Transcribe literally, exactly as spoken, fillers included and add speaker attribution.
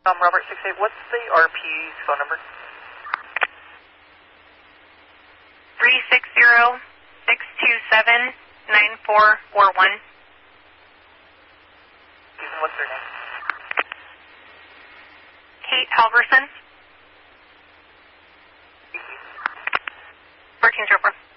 Speaker 1: Um, Robert six eight, what's the R P's phone number?
Speaker 2: three six zero, six two seven, nine four four one.
Speaker 1: Susan, what's their name?
Speaker 2: Kate Halverson.
Speaker 1: Thank you.
Speaker 2: fourteen zero four.